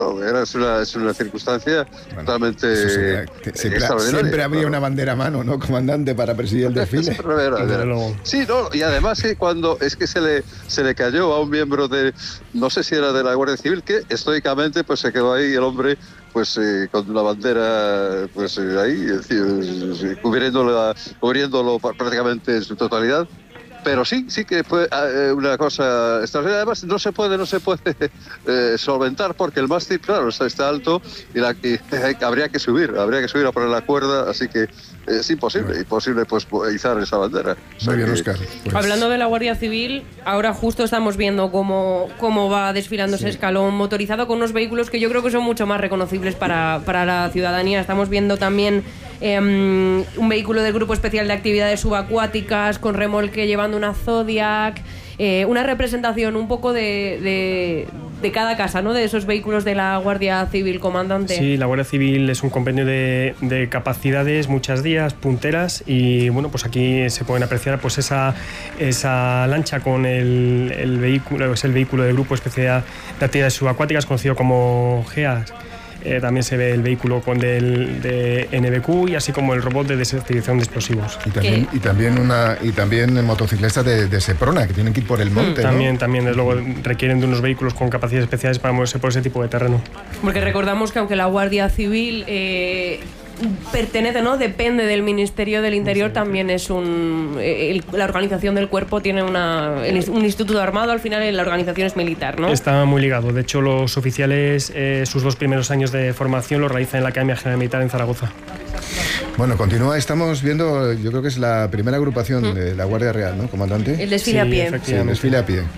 Es una circunstancia totalmente extraordinaria. Siempre había una bandera a mano, ¿no, comandante, para presidir el desfile? Sí, no, y además cuando es que se le cayó a un miembro no sé si era de la Guardia Civil, que estoicamente pues se quedó ahí el hombre pues con la bandera pues ahí, es decir, cubriéndolo prácticamente en su totalidad. Pero sí que fue una cosa extraordinaria. Además, no se puede solventar porque el mástil, claro, está alto y habría que subir a poner la cuerda, así que es imposible pues izar esa bandera. Muy bien, Óscar. Pues... Hablando de la Guardia Civil, ahora justo estamos viendo cómo va desfilando ese escalón motorizado con unos vehículos que yo creo que son mucho más reconocibles para la ciudadanía. Estamos viendo también un vehículo del Grupo Especial de Actividades Subacuáticas con remolque llevando una Zodiac, una representación un poco de cada casa, ¿no? De esos vehículos de la Guardia Civil, comandante. Sí, la Guardia Civil es un compendio de capacidades, muchas días, punteras, y bueno, pues aquí se pueden apreciar pues esa lancha con el vehículo, es el vehículo del Grupo Especial de Actividades Subacuáticas, conocido como GEAS. También se ve el vehículo de NBQ y así como el robot de desactivación de explosivos. Y también motociclistas de Seprona, que tienen que ir por el monte, También, ¿no? desde luego, requieren de unos vehículos con capacidades especiales para moverse por ese tipo de terreno. Porque recordamos que aunque la Guardia Civil pertenece, ¿no? Depende del Ministerio del Interior, también es la organización del cuerpo tiene un instituto armado, al final la organización es militar, ¿no? Está muy ligado. De hecho, los oficiales, sus 2 primeros años de formación los realizan en la Academia General Militar en Zaragoza. Bueno, continúa, estamos viendo, yo creo que es la primera agrupación de la Guardia Real, ¿no, comandante? El desfile a pie. Sí, el desfile a pie.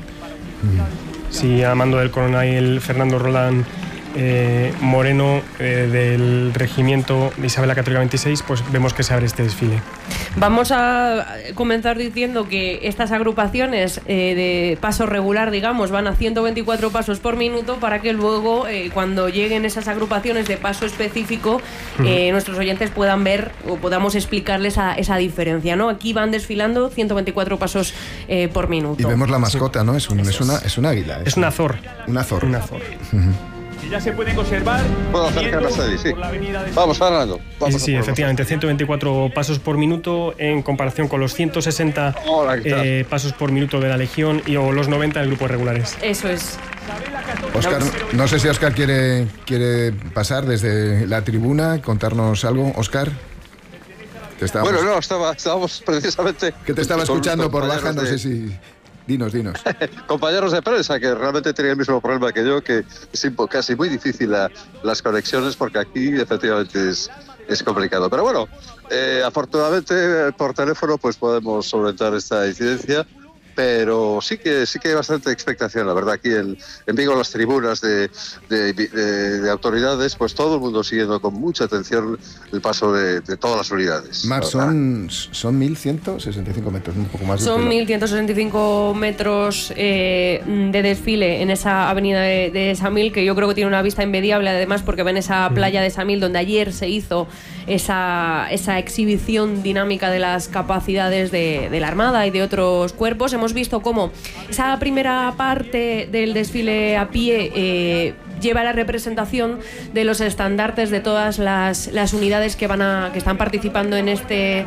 Sí, a mando del coronel Fernando Roland Moreno, del regimiento de Isabel la Católica 26, pues vemos que se abre este desfile. Vamos a comenzar diciendo que estas agrupaciones de paso regular, digamos, van a 124 pasos por minuto para que luego, cuando lleguen esas agrupaciones de paso específico, nuestros oyentes puedan ver o podamos explicarles esa diferencia, ¿no? Aquí van desfilando 124 pasos por minuto. Y vemos la mascota, ¿no? Es un águila. Es un azor. Un azor. Un azor. Y ya se pueden observar. Puedo acercarnos ahí, sí. Vamos, Fernando. Sí, efectivamente, 124 pasos por minuto en comparación con los 160 pasos por minuto de la Legión o los 90 del grupo de regulares. Eso es. Óscar, no sé si Óscar quiere pasar desde la tribuna, contarnos algo. Óscar. Bueno, no, estábamos precisamente... Que te estaba escuchando por baja, no sé si... Dinos. Compañeros de prensa que realmente tienen el mismo problema que yo, que es casi muy difícil las conexiones, porque aquí efectivamente es complicado. Pero bueno, afortunadamente por teléfono pues podemos solventar esta incidencia. Pero sí que hay bastante expectación, la verdad, aquí en Vigo, las tribunas de autoridades, pues todo el mundo siguiendo con mucha atención el paso de todas las unidades. Mar, son 1.165 metros, un poco más. Son 1.165 metros de desfile en esa avenida de Samil, que yo creo que tiene una vista envidiable, además, porque ven esa playa de Samil, donde ayer se hizo esa exhibición dinámica de las capacidades de la Armada y de otros cuerpos. Hemos visto cómo esa primera parte del desfile a pie lleva la representación de los estandartes de todas las unidades que están participando en este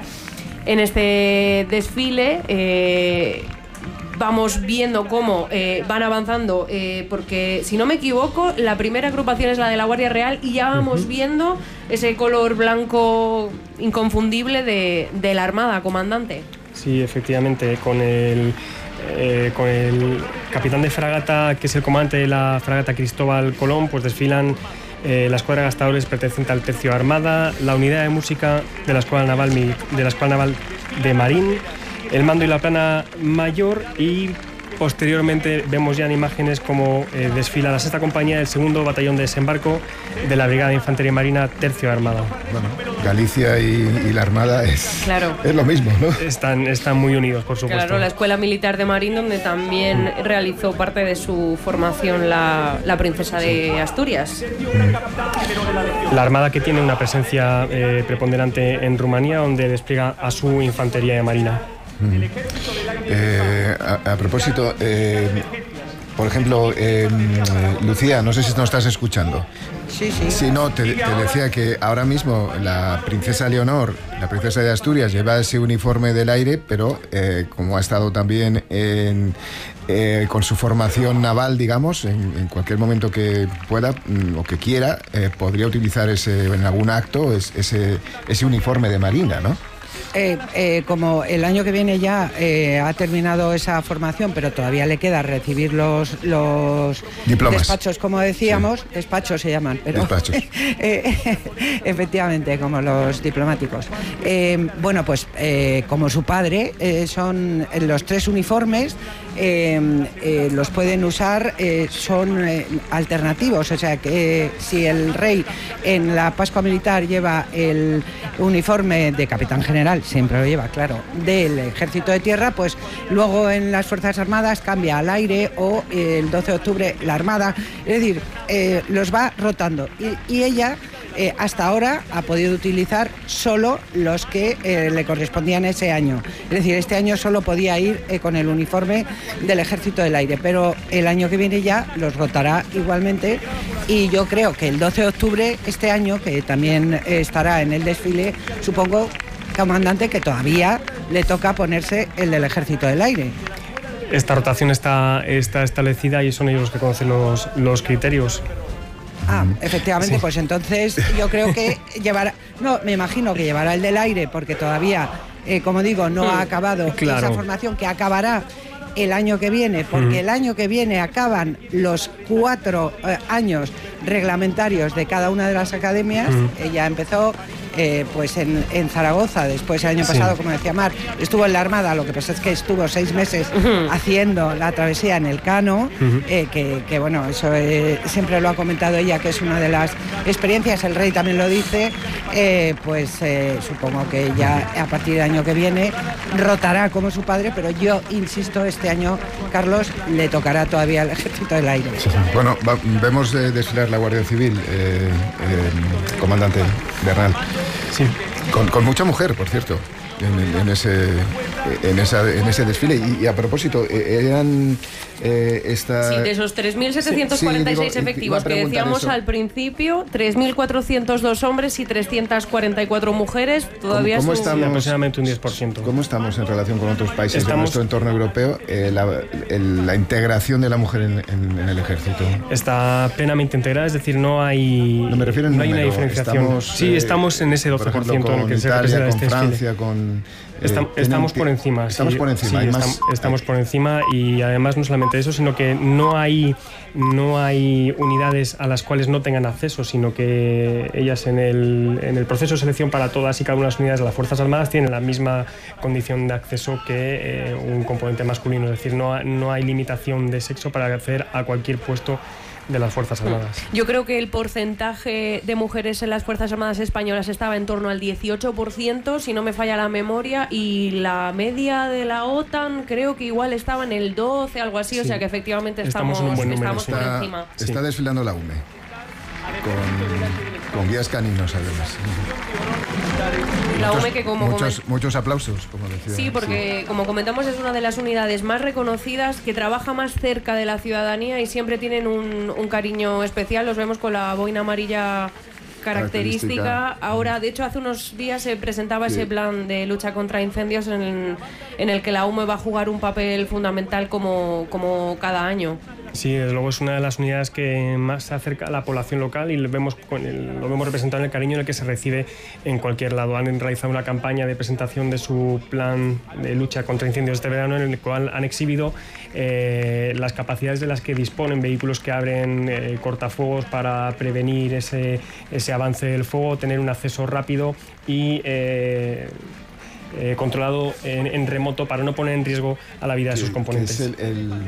desfile. Vamos viendo cómo van avanzando, porque si no me equivoco, la primera agrupación es la de la Guardia Real y ya vamos viendo ese color blanco inconfundible de la Armada, comandante. Sí, efectivamente, con el capitán de fragata, que es el comandante de la fragata Cristóbal Colón, pues desfilan la escuadra de gastadores perteneciente al Tercio Armada, la unidad de música de la Escuela Naval de Marín, el mando y la plana mayor, y posteriormente vemos ya en imágenes como desfila la 6ª compañía del 2º batallón de desembarco de la Brigada de Infantería Marina Tercio Armada. Bueno, Galicia y la Armada es lo mismo, ¿no? Están muy unidos, por supuesto. Claro, la Escuela Militar de Marín, donde también realizó parte de su formación la princesa de Asturias. La Armada, que tiene una presencia preponderante en Rumanía, donde despliega a su Infantería de Marina. A propósito, por ejemplo, Lucía, no sé si nos estás escuchando. Sí. Sí, no, te decía que ahora mismo la princesa Leonor, la princesa de Asturias, lleva ese uniforme del aire, pero como ha estado también con su formación naval, digamos, en cualquier momento que pueda o que quiera, podría utilizar en algún acto ese uniforme de marina, ¿no? Como el año que viene ya ha terminado esa formación, pero todavía le queda recibir los diplomas. Despachos, como decíamos, sí. Despachos se llaman, pero despachos. Efectivamente, como los diplomáticos. Bueno, pues como su padre, son los 3 uniformes, los pueden usar, son alternativos, o sea que si el rey en la Pascua Militar lleva el uniforme de capitán general, siempre lo lleva, claro, del Ejército de Tierra, pues luego en las Fuerzas Armadas cambia al aire, o el 12 de octubre la Armada, es decir, los va rotando y ella hasta ahora ha podido utilizar solo los que le correspondían ese año, es decir, este año solo podía ir con el uniforme del Ejército del Aire, pero el año que viene ya los rotará igualmente, y yo creo que el 12 de octubre este año, que también estará en el desfile, supongo, comandante, que todavía le toca ponerse el del Ejército del Aire. Esta rotación está establecida y son ellos los que conocen los criterios. Efectivamente, sí. Pues entonces yo creo que me imagino que llevará el del aire, porque todavía, como digo, no ha acabado esa formación, que acabará el año que viene, porque el año que viene acaban los 4 años reglamentarios de cada una de las academias. Ella empezó pues en Zaragoza, después el año pasado, como decía Mar, estuvo en la Armada, lo que pasa es que estuvo 6 meses haciendo la travesía en el Cano, que bueno, eso siempre lo ha comentado ella, que es una de las experiencias, el rey también lo dice, pues supongo que ya a partir del año que viene rotará como su padre, pero yo insisto, este año, Carlos, le tocará todavía al Ejército del Aire. Bueno, vemos desfilar la Guardia Civil, comandante Bernal. Sí. Con mucha mujer, por cierto, en ese desfile. Y a propósito, eran Sí, de esos 3.746 efectivos que decíamos al principio, 3.402 hombres y 344 mujeres. Todavía ¿Cómo estamos? Aproximadamente un 10%. ¿Cómo estamos en relación con otros países de nuestro entorno europeo? La integración de la mujer en el ejército. Está plenamente integrada, es decir, no hay, no me refiero en no hay número, una diferenciación. Estamos en ese 12%, por ejemplo, en el que se Italia, representa este Francia, desfile. Estamos por encima. Estamos por encima. Sí, estamos por encima, y además no solamente eso, sino que no hay unidades a las cuales no tengan acceso, sino que ellas en el proceso de selección para todas y cada una de las unidades de las Fuerzas Armadas tienen la misma condición de acceso que un componente masculino, es decir, no hay limitación de sexo para acceder a cualquier puesto de las Fuerzas Armadas. Yo creo que el porcentaje de mujeres en las Fuerzas Armadas españolas estaba en torno al 18%, si no me falla la memoria, y la media de la OTAN creo que igual estaba en el 12%, algo así, sí. O sea que efectivamente estamos por encima. Está desfilando la UME, con guías caninos además. La UME, que muchos aplausos, como decía. Sí, porque como comentamos, es una de las unidades más reconocidas, que trabaja más cerca de la ciudadanía y siempre tienen un cariño especial. Los vemos con la boina amarilla característica. Ahora, de hecho, hace unos días se presentaba ese plan de lucha contra incendios en el que la UME va a jugar un papel fundamental como cada año. Sí, desde luego es una de las unidades que más se acerca a la población local, y lo vemos representado en el cariño en el que se recibe en cualquier lado. Han realizado una campaña de presentación de su plan de lucha contra incendios este verano, en el cual han exhibido las capacidades de las que disponen, vehículos que abren cortafuegos para prevenir ese avance del fuego, tener un acceso rápido y controlado en remoto para no poner en riesgo a la vida de sus componentes. Es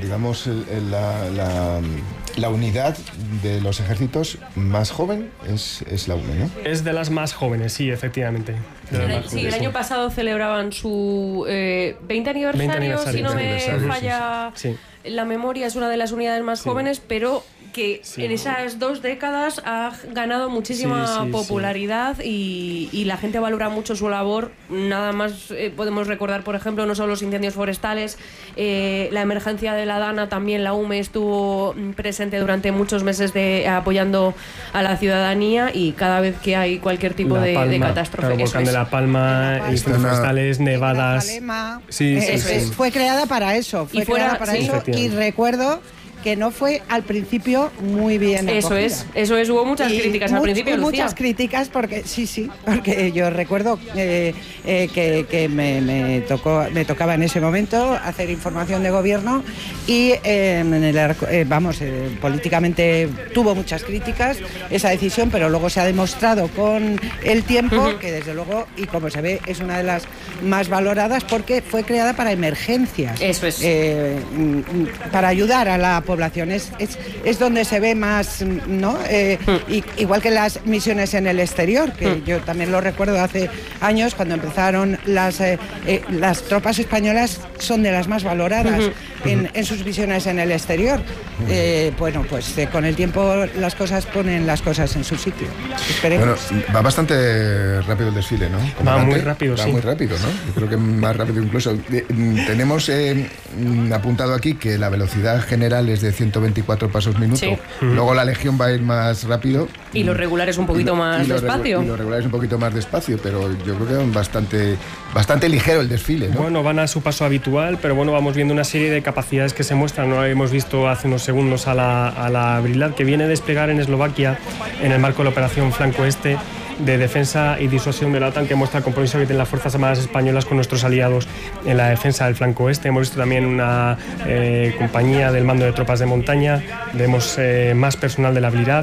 la unidad de los ejércitos más joven, es la UME, ¿no? Es de las más jóvenes, sí, efectivamente. El año pasado celebraban su 20 aniversario, si no me falla la memoria, es una de las unidades más jóvenes, pero que en esas 2 décadas ha ganado muchísima popularidad y la gente valora mucho su labor. Nada más podemos recordar, por ejemplo, no solo los incendios forestales, la emergencia de la Dana, también la UME estuvo presente durante muchos meses apoyando a la ciudadanía, y cada vez que hay cualquier tipo de catástrofe. Claro, volcán de La Palma, incendios forestales, nevadas. Fue creada para eso, y recuerdo que no fue al principio muy bien acogida. Eso es, hubo muchas críticas al principio, Lucía. Muchas críticas porque porque yo recuerdo que me tocaba en ese momento hacer información de gobierno y políticamente tuvo muchas críticas esa decisión, pero luego se ha demostrado con el tiempo que desde luego, y como se ve, es una de las más valoradas porque fue creada para emergencias. Eso es. Para ayudar a la población. Es donde se ve más, ¿no? Igual que las misiones en el exterior, que yo también lo recuerdo hace años, cuando empezaron las tropas españolas, son de las más valoradas en sus misiones en el exterior. Bueno, pues con el tiempo las cosas ponen las cosas en su sitio. Esperemos. Bueno, va bastante rápido el desfile, ¿no? Va muy rápido, Va muy rápido, ¿no? Yo creo que más rápido incluso. Tenemos apuntado aquí que la velocidad general es de 124 pasos minuto. Sí. Luego la Legión va a ir más rápido. Y los regulares un poquito más despacio. Y los regulares un poquito más despacio, pero yo creo que es bastante ligero el desfile, ¿no? Bueno, van a su paso habitual, pero bueno, vamos viendo una serie de capacidades que se muestran. No lo hemos visto hace unos segundos a la Brilad, que viene a desplegar en Eslovaquia en el marco de la operación Flanco Este de defensa y disuasión de la OTAN, que muestra el compromiso que tienen las Fuerzas Armadas españolas con nuestros aliados en la defensa del flanco este. Hemos visto también una compañía del mando de tropas de montaña, vemos más personal de la Brilad.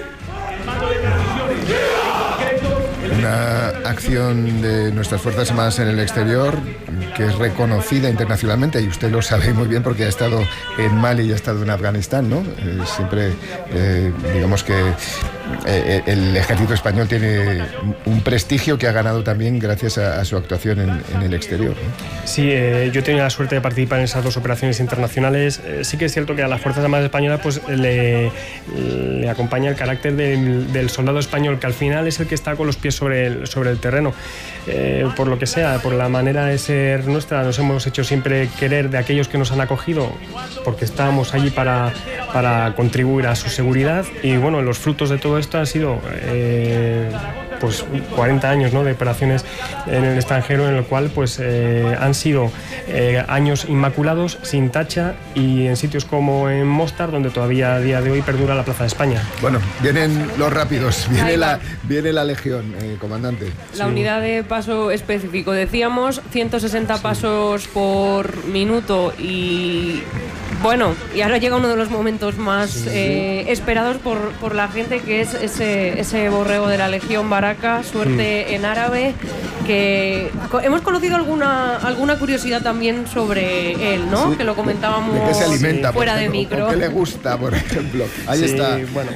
Una acción de nuestras Fuerzas Armadas en el exterior que es reconocida internacionalmente, y usted lo sabe muy bien porque ha estado en Mali y ha estado en Afganistán, ¿no? Siempre, digamos que el ejército español tiene un prestigio que ha ganado también gracias a su actuación en el exterior, ¿no? Sí, yo he tenido la suerte de participar en esas 2 operaciones internacionales. Sí que es cierto que a las Fuerzas Armadas españolas pues le acompaña el carácter del soldado español, que al final es el que está con los pies sobre el terreno. Por lo que sea, por la manera de ser nuestra, nos hemos hecho siempre querer de aquellos que nos han acogido, porque estábamos allí para contribuir a su seguridad. Y bueno, los frutos de todo esto han sido pues 40 años, ¿no?, de operaciones en el extranjero, en el cual pues han sido años inmaculados, sin tacha, y en sitios como en Mostar, donde todavía a día de hoy perdura la Plaza de España. Bueno, vienen los rápidos, viene la Legión, comandante. La unidad de paso específico, decíamos 160 pasos por minuto, y bueno, y ahora llega uno de los momentos más esperados por la gente, que es ese borrego de la Legión Baraka, suerte en árabe, que hemos conocido alguna curiosidad también sobre él, ¿no? Sí, que lo comentábamos ¿de qué se alimenta, fuera de micro? ¿Qué le gusta, por ejemplo? Ahí está.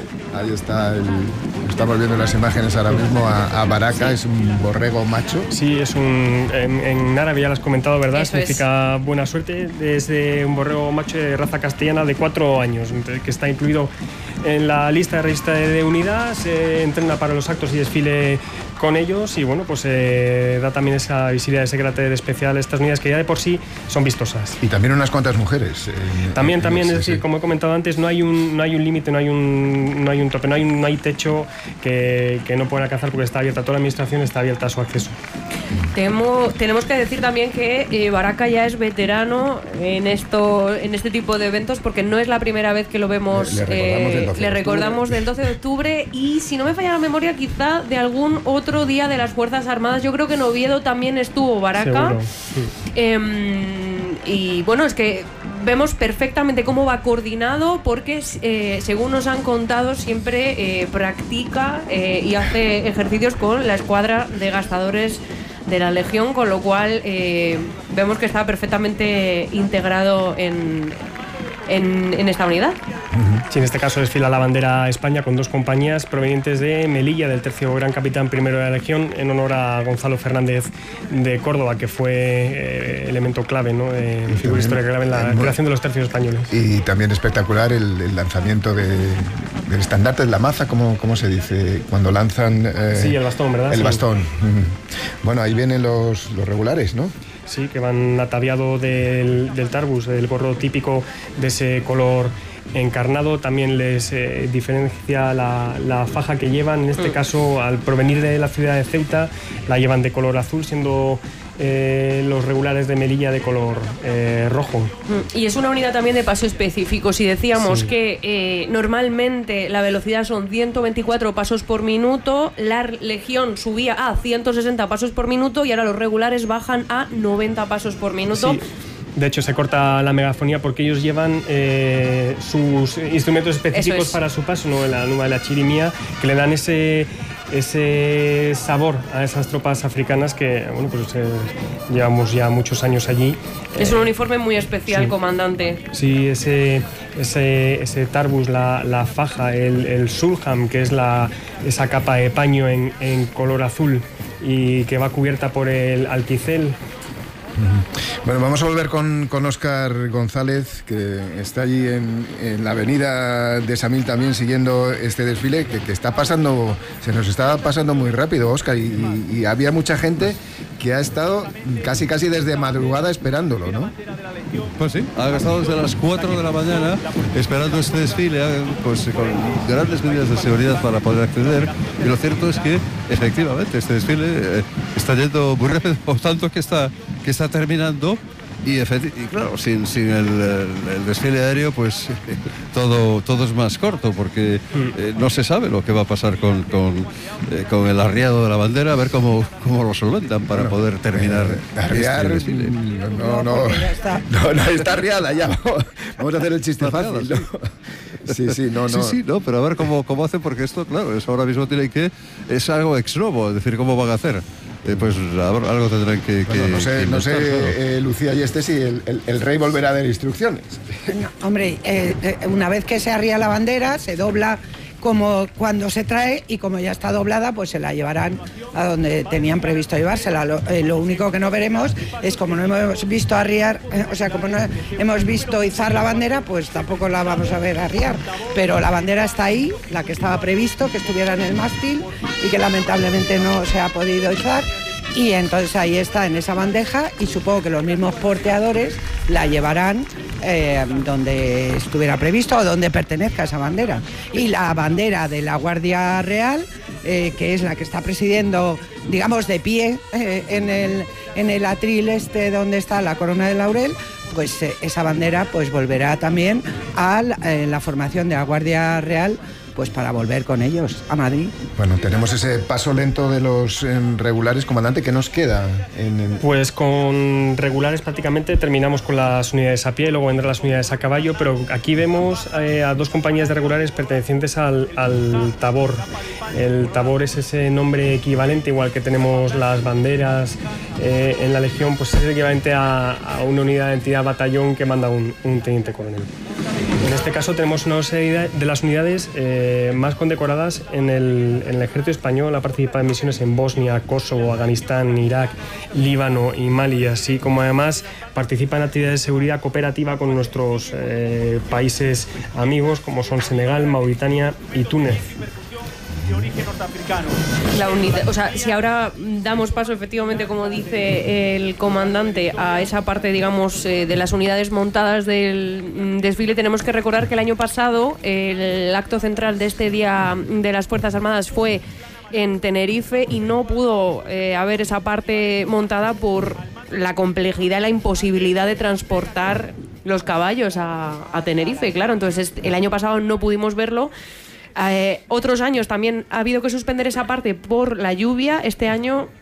Estamos viendo las imágenes ahora mismo a Baraka, es un borrego macho. Sí, en árabe ya lo has comentado, ¿verdad? Eso significa buena suerte. Es un borrego macho de raza castellana de 4 años, que está incluido en la lista de registro de unidad. Se entrena para los actos y desfile con ellos, y bueno, pues da también esa visibilidad, ese carácter especial a estas unidades, que ya de por sí son vistosas. Y también unas cuantas mujeres. También, es decir, como he comentado antes, no hay un límite, no hay un tope, no hay techo que no puedan alcanzar, porque está abierta, toda la administración está abierta a su acceso. Tenemos que decir también que Baraka ya es veterano en este tipo de eventos, porque no es la primera vez que lo vemos. Le recordamos del 12 de octubre, y si no me falla la memoria, quizá de algún otro día de las Fuerzas Armadas. Yo creo que en Oviedo también estuvo Baraka. Y bueno, es que vemos perfectamente cómo va coordinado, porque según nos han contado, siempre practica y hace ejercicios con la escuadra de gastadores de la Legión, con lo cual vemos que está perfectamente integrado en en esta unidad. Sí, en este caso desfila la bandera España con 2 compañías provenientes de Melilla, del tercio Gran Capitán Primero de la Legión, en honor a Gonzalo Fernández de Córdoba, que fue elemento clave, ¿no? Figura histórica clave en la creación de los tercios españoles. Y también espectacular el lanzamiento del estandarte de la maza, ¿cómo se dice? Cuando lanzan... sí, el bastón, ¿verdad? El sí. bastón. Bueno, ahí vienen los regulares, ¿no? Sí, que van ataviado del tarbus, del gorro típico de ese color encarnado. También les diferencia la faja que llevan. En este caso, al provenir de la ciudad de Ceuta, la llevan de color azul, siendo los regulares de Melilla de color rojo. Y es una unidad también de paso específico. Si decíamos que normalmente la velocidad son 124 pasos por minuto, la Legión subía a 160 pasos por minuto y ahora los regulares bajan a 90 pasos por minuto. Sí. De hecho, se corta la megafonía porque ellos llevan sus instrumentos específicos para su paso, ¿no? La chirimía, que le dan ese sabor a esas tropas africanas que, bueno, pues llevamos ya muchos años allí. Es un uniforme muy especial, sí. comandante. Sí, ese tarbus, la faja, el sulham, que es esa capa de paño en color azul y que va cubierta por el alquicel. Bueno, vamos a volver con Óscar González, que está allí en la avenida de Samil también siguiendo este desfile, que está pasando, se nos está pasando muy rápido, Óscar, y había mucha gente que ha estado casi desde madrugada esperándolo, ¿no? Pues sí, ha estado desde las 4 de la mañana esperando este desfile, pues con grandes medidas de seguridad para poder acceder, y lo cierto es que efectivamente este desfile está yendo muy rápido, por tanto que está terminando, y claro, sin el desfile aéreo pues todo es más corto, porque no se sabe lo que va a pasar con el arriado de la bandera, a ver cómo lo solventan para poder terminar arriar, este desfile. No está arriada ya. Vamos a hacer el chiste fácil, ¿no? Sí, pero a ver cómo hacen, porque esto, claro, es ahora mismo es algo ex novo, es decir, cómo van a hacer. Pues algo tendrán que bueno, no sé, Lucía y si el rey volverá a dar instrucciones. No, hombre, una vez que se arría la bandera, se dobla como cuando se trae, y como ya está doblada, pues se la llevarán a donde tenían previsto llevársela. Lo único que no veremos es, como no hemos visto arriar, como no hemos visto izar la bandera, pues tampoco la vamos a ver arriar. Pero la bandera está ahí, la que estaba previsto que estuviera en el mástil y que lamentablemente no se ha podido izar. Y entonces ahí está, en esa bandeja, y supongo que los mismos porteadores la llevarán donde estuviera previsto o donde pertenezca esa bandera. Y la bandera de la Guardia Real, que es la que está presidiendo, digamos, de pie en el atril donde está la corona de laurel, pues esa bandera pues volverá también a la formación de la Guardia Real, pues para volver con ellos a Madrid. Bueno, tenemos ese paso lento de los regulares, comandante. ¿Qué nos queda? Pues con regulares prácticamente terminamos con las unidades a pie, luego vendrán las unidades a caballo, pero aquí vemos a 2 compañías de regulares pertenecientes al Tabor. El Tabor es ese nombre equivalente, igual que tenemos las banderas en la Legión, pues es equivalente a una unidad de entidad batallón que manda un teniente coronel. En este caso tenemos una serie de las unidades más condecoradas en el ejército español. Ha participado en misiones en Bosnia, Kosovo, Afganistán, Irak, Líbano y Mali, así como además participa en actividades de seguridad cooperativa con nuestros países amigos, como son Senegal, Mauritania y Túnez. De origen norteamericano. La unidad, si ahora damos paso, efectivamente, como dice el comandante, a esa parte, digamos, de las unidades montadas del desfile, tenemos que recordar que el año pasado el acto central de este Día de las Fuerzas Armadas fue en Tenerife y no pudo haber esa parte montada por la complejidad y la imposibilidad de transportar los caballos a Tenerife, claro. Entonces el año pasado no pudimos verlo. Otros años también ha habido que suspender esa parte por la lluvia. Este año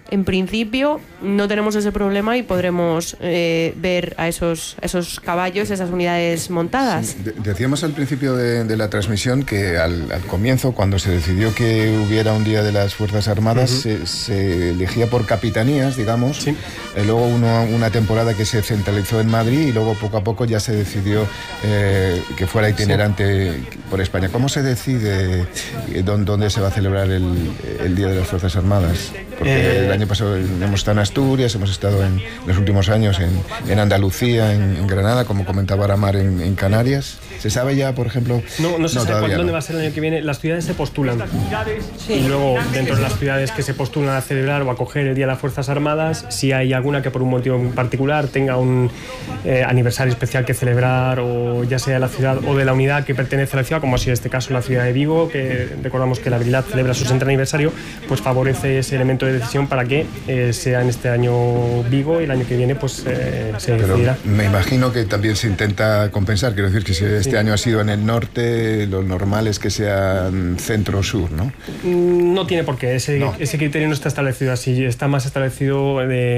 en principio no tenemos ese problema y podremos ver a esos caballos, esas unidades montadas. Sí, decíamos al principio de la transmisión que al comienzo, cuando se decidió que hubiera un Día de las Fuerzas Armadas, se elegía por capitanías, digamos. Sí. Luego una temporada que se centralizó en Madrid y luego poco a poco ya se decidió que fuera itinerante por España. ¿Cómo se decide dónde se va a celebrar el Día de las Fuerzas Armadas? Porque el año pasado hemos estado en Asturias, hemos estado en los últimos años en Andalucía, en Granada, como comentaba Aramar, en Canarias. ¿Se sabe ya, por ejemplo? No se sabe dónde va a ser el año que viene. Las ciudades se postulan. Sí. Y luego, dentro de las ciudades que se postulan a celebrar o acoger el Día de las Fuerzas Armadas, si hay alguna que por un motivo en particular tenga un aniversario especial que celebrar, o ya sea de la ciudad o de la unidad que pertenece a la ciudad, como ha sido este caso la ciudad de Vigo, que recordamos que la Brilat celebra su 60 aniversario, pues favorece ese elemento de decisión para que sea en este año Vigo y el año que viene pues se decidirá. Me imagino que también se intenta compensar, quiero decir que si este año ha sido en el norte, lo normal es que sea centro-sur, ¿no? No tiene por qué, ese criterio no está establecido así, está más establecido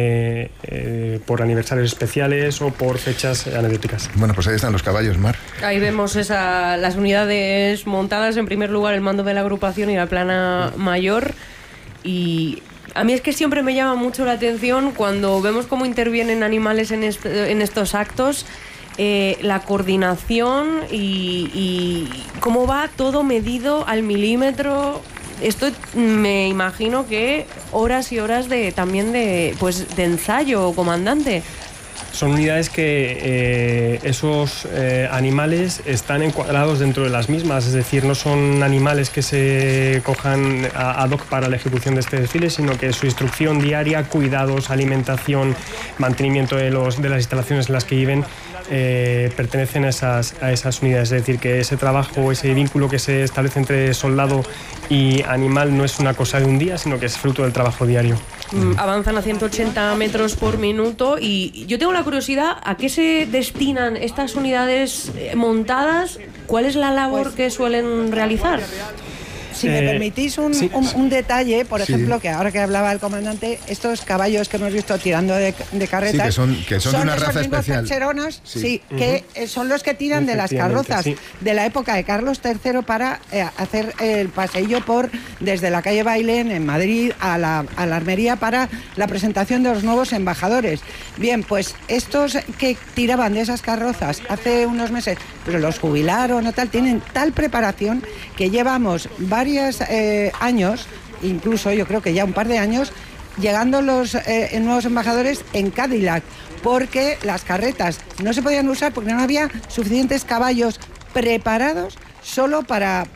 por aniversarios especiales o por fechas anecdóticas. Bueno, pues ahí están los caballos, Mar. Ahí vemos las unidades montadas, en primer lugar el mando de la agrupación y la plana mayor, y a mí es que siempre me llama mucho la atención cuando vemos cómo intervienen animales en estos actos, la coordinación y cómo va todo medido al milímetro. Esto me imagino que horas y horas también de ensayo, comandante. Son unidades que esos animales están encuadrados dentro de las mismas, es decir, no son animales que se cojan ad hoc para la ejecución de este desfile, sino que su instrucción diaria, cuidados, alimentación, mantenimiento de las instalaciones en las que viven, pertenecen a esas unidades. Es decir, que ese trabajo, ese vínculo que se establece entre soldado y animal no es una cosa de un día, sino que es fruto del trabajo diario. Avanzan a 180 metros por minuto y yo tengo la curiosidad, ¿a qué se destinan estas unidades montadas? ¿Cuál es la labor que suelen realizar? Si me permitís un detalle, por ejemplo, que ahora que hablaba el comandante, estos caballos que hemos visto tirando de carretas, que son de una raza especial. Percherones, que son los que tiran de las carrozas de la época de Carlos III para hacer el paseillo desde la calle Bailén en Madrid a la Armería para la presentación de los nuevos embajadores. Bien, pues estos que tiraban de esas carrozas hace unos meses, pero los jubilaron o tal, tienen tal preparación que llevamos varios años, incluso yo creo que ya un par de años, llegando los nuevos embajadores en Cadillac, porque las carretas no se podían usar porque no había suficientes caballos preparados solo para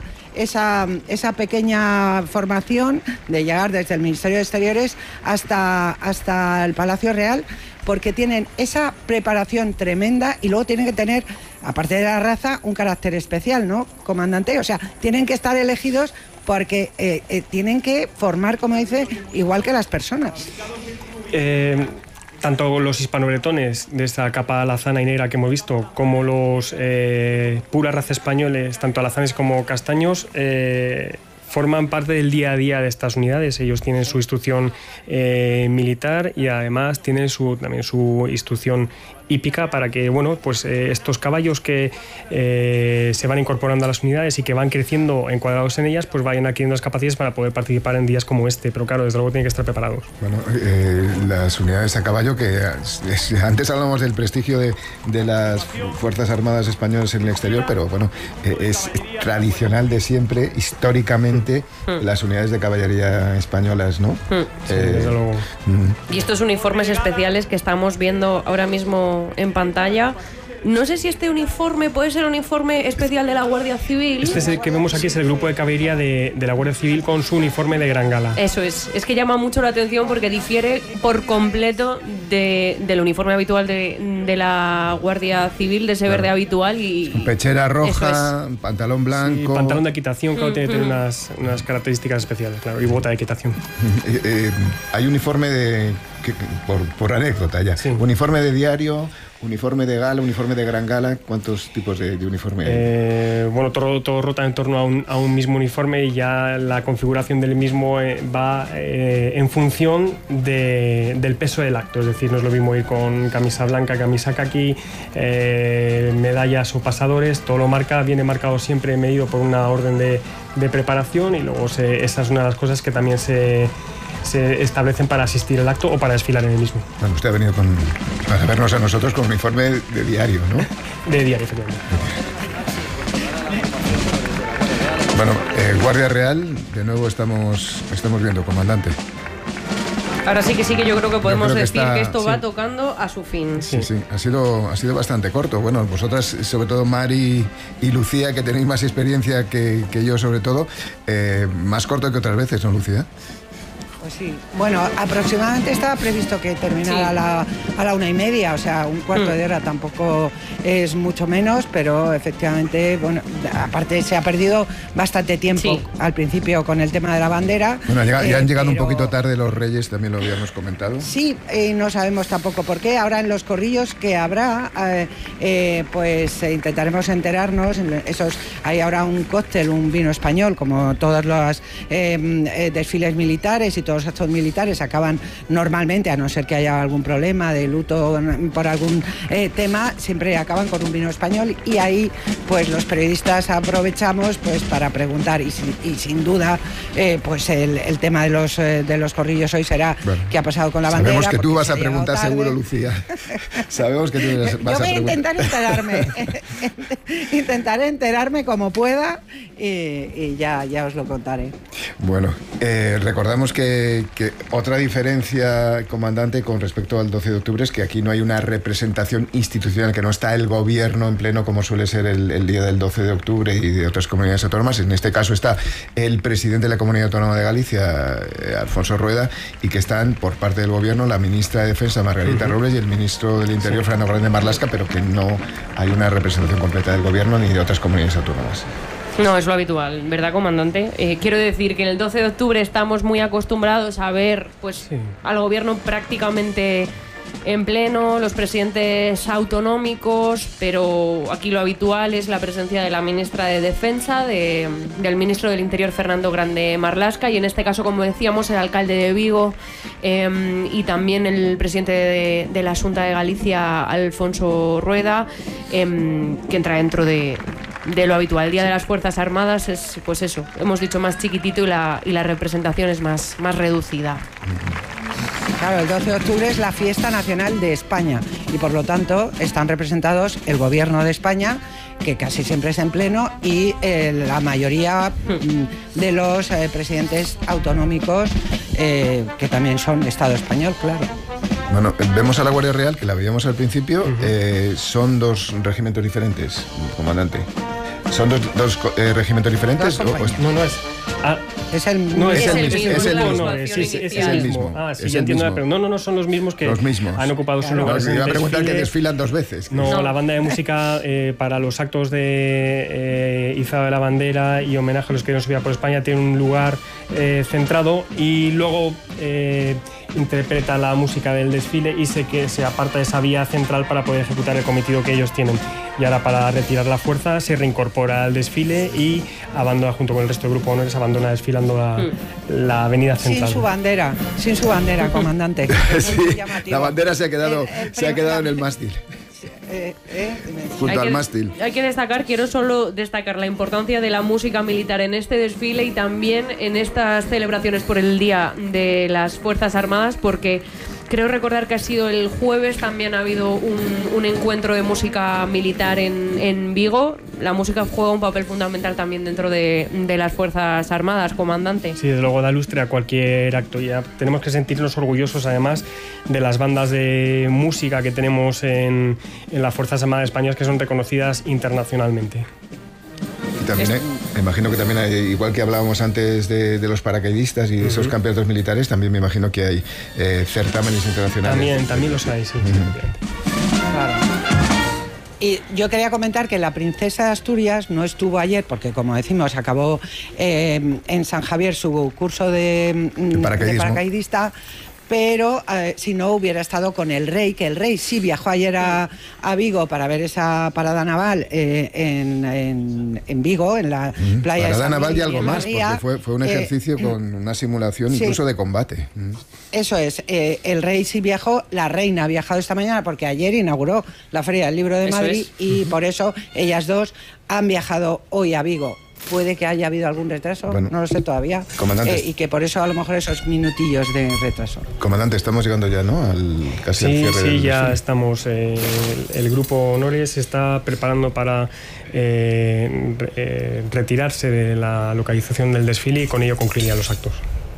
esa pequeña formación de llegar desde el Ministerio de Exteriores hasta el Palacio Real, porque tienen esa preparación tremenda y luego tienen que tener, aparte de la raza, un carácter especial, ¿no, comandante? O sea, tienen que estar elegidos porque tienen que formar, como dice, igual que las personas. Tanto los hispanobretones de esta capa alazana y negra que hemos visto, como los pura raza españoles, tanto alazanes como castaños, forman parte del día a día de estas unidades. Ellos tienen su instrucción militar y además tienen también su instrucción hípica para que estos caballos que se van incorporando a las unidades y que van creciendo encuadrados en ellas, pues vayan adquiriendo las capacidades para poder participar en días como este. Pero claro, desde luego tienen que estar preparados. Bueno, las unidades a caballo, que antes hablamos del prestigio de las Fuerzas Armadas españolas en el exterior, pero bueno, es tradicional de siempre, históricamente, las unidades de caballería españolas, ¿no? Sí, desde luego. Y estos uniformes especiales que estamos viendo ahora mismo en pantalla, no sé si este uniforme puede ser un uniforme especial de la Guardia Civil. Este es el que vemos aquí, es el grupo de caballería de la Guardia Civil con su uniforme de gran gala. Eso es que llama mucho la atención porque difiere por completo del uniforme habitual de la Guardia Civil, de ese verde habitual. Y pechera roja, pantalón blanco. Sí, pantalón de equitación, claro, tiene que tener unas características especiales, claro, y bota de equitación. Hay uniforme por anécdota ya. Sí. Uniforme de diario, uniforme de gala, uniforme de gran gala, ¿cuántos tipos de uniforme hay? Bueno, todo rota en torno a un mismo uniforme y ya la configuración del mismo va en función del peso del acto. Es decir, no es lo mismo ir con camisa blanca, camisa caqui, medallas o pasadores. Todo viene marcado siempre, medido por una orden de preparación, y luego esa es una de las cosas que también se establecen para asistir al acto o para desfilar en el mismo. Bueno, usted ha venido para vernos a nosotros con uniforme de diario, ¿no? De diario, efectivamente. Bueno, Guardia Real, de nuevo estamos viendo, comandante. Ahora sí que yo creo que podemos decir que esto va sí. tocando a su fin. Sí, ha sido bastante corto. Bueno, vosotras, sobre todo Mari y Lucía, que tenéis más experiencia que yo, sobre todo, más corto que otras veces, ¿no, Lucía? Pues sí. Bueno, aproximadamente estaba previsto que terminara a la 1:30, o sea, un cuarto de hora tampoco es mucho menos, pero efectivamente, bueno, aparte se ha perdido bastante tiempo al principio con el tema de la bandera. Bueno, ya han llegado un poquito tarde los Reyes, también lo habíamos comentado. Sí, no sabemos tampoco por qué. Ahora en los corrillos que habrá, pues intentaremos enterarnos. Hay ahora un cóctel, un vino español, como todos los desfiles militares y todos los actos militares acaban normalmente, a no ser que haya algún problema de luto por algún tema, siempre acaban con un vino español, y ahí pues los periodistas aprovechamos pues para preguntar, y sin duda pues el tema de los corrillos hoy será qué ha pasado con la bandera. Sabemos que tú vas a preguntar seguro, Lucía. Sabemos que tú vas a preguntar. Yo voy a intentar intentaré enterarme como pueda, y ya os lo contaré. Bueno, recordamos que otra diferencia, comandante, con respecto al 12 de octubre es que aquí no hay una representación institucional, que no está el gobierno en pleno como suele ser el día del 12 de octubre y de otras comunidades autónomas. En este caso está el presidente de la Comunidad Autónoma de Galicia, Alfonso Rueda, y que están por parte del gobierno la ministra de Defensa, Margarita Robles, y el ministro del Interior, Fernando Grande Marlaska, pero que no hay una representación completa del gobierno ni de otras comunidades autónomas. No, es lo habitual, ¿verdad, comandante? Quiero decir que en el 12 de octubre estamos muy acostumbrados a ver al gobierno prácticamente en pleno, los presidentes autonómicos, pero aquí lo habitual es la presencia de la ministra de Defensa, del ministro del Interior, Fernando Grande Marlaska, y en este caso, como decíamos, el alcalde de Vigo y también el presidente de la Xunta de Galicia, Alfonso Rueda, que entra dentro de lo habitual. El Día de las Fuerzas Armadas es, pues eso, hemos dicho, más chiquitito, y la representación es más reducida. Claro, el 12 de octubre es la fiesta nacional de España, y por lo tanto están representados el gobierno de España, que casi siempre es en pleno, y la mayoría de los presidentes autonómicos, que también son Estado español, claro. Bueno, vemos a la Guardia Real, que la veíamos al principio, son dos regimientos diferentes, comandante. ¿Son dos regimientos diferentes? No es. Es el mismo. No, es el mismo. Ah, sí, es ya el entiendo. mismo. Pero no son los mismos que han ocupado su lugar. Me iba a preguntar que desfilan dos veces. No, la banda de música para los actos de izado de la bandera y homenaje a los que dieron su vida por España tiene un lugar centrado, y luego interpreta la música del desfile y se aparta de esa vía central para poder ejecutar el cometido que ellos tienen. Y ahora, para retirar la fuerza, se reincorpora al desfile y abandona, junto con el resto del grupo de honores, abandona desfilando la avenida central. Sin su bandera, comandante. Sí, la bandera se ha quedado en el mástil. Junto al mástil. Hay que destacar, quiero solo destacar la importancia de la música militar en este desfile y también en estas celebraciones por el Día de las Fuerzas Armadas, porque creo recordar que ha sido el jueves, también ha habido un encuentro de música militar en Vigo. La música juega un papel fundamental también dentro de las Fuerzas Armadas, comandante. Sí, desde luego da lustre a cualquier acto. Ya tenemos que sentirnos orgullosos, además, de las bandas de música que tenemos en las Fuerzas Armadas españolas, que son reconocidas internacionalmente. También imagino que también hay, igual que hablábamos antes de los paracaidistas y de esos campeonatos militares, también me imagino que hay certámenes internacionales. También los hay, sí. Claro. Y yo quería comentar que la princesa de Asturias no estuvo ayer porque, como decimos, acabó en San Javier su curso de paracaidista, pero si no hubiera estado con el rey, que el rey sí viajó ayer a Vigo para ver esa parada naval en Vigo, en la playa de Parada San naval y Miguel algo más, porque fue un ejercicio con una simulación incluso de combate. Eso es, el rey sí viajó, la reina ha viajado esta mañana porque ayer inauguró la Feria del Libro de Madrid y por eso ellas dos han viajado hoy a Vigo. Puede que haya habido algún retraso, bueno, no lo sé todavía, y que por eso a lo mejor esos minutillos de retraso. Comandante, estamos llegando ya, ¿no? Casi al cierre del ya desfile. Estamos. El grupo Honores se está preparando para retirarse de la localización del desfile y con ello concluirían los actos.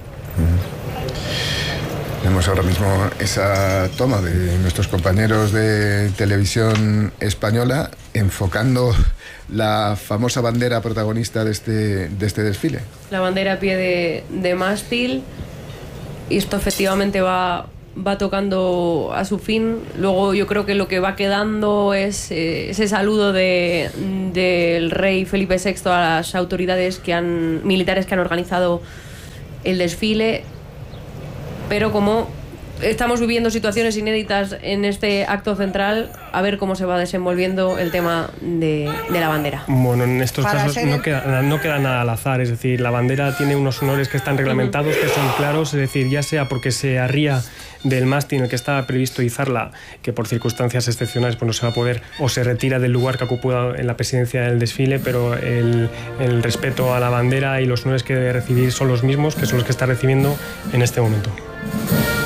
Vemos ahora mismo esa toma de nuestros compañeros de televisión española enfocando la famosa bandera protagonista de este desfile. La bandera a pie de mástil, y esto efectivamente va tocando a su fin. Luego yo creo que lo que va quedando es ese saludo del rey Felipe VI a las autoridades militares que han organizado el desfile. Pero como estamos viviendo situaciones inéditas en este acto central, a ver cómo se va desenvolviendo el tema de la bandera. Bueno, en estos casos no queda nada al azar, es decir, la bandera tiene unos honores que están reglamentados, que son claros, es decir, ya sea porque se arría del mástil en el que estaba previsto izarla, que por circunstancias excepcionales pues no se va a poder, o se retira del lugar que ocupa en la presidencia del desfile, pero el respeto a la bandera y los honores que debe recibir son los mismos, que son los que está recibiendo en este momento.